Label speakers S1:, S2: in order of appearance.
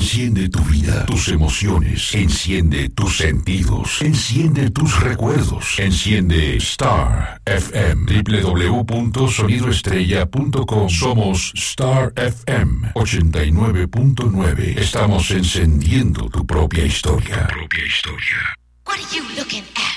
S1: Enciende tu vida, tus emociones. Enciende tus sentidos. Enciende tus recuerdos. Enciende Star FM. www.sonidoestrella.com. Somos Star FM 89.9. Estamos encendiendo tu propia historia.
S2: What are you looking at?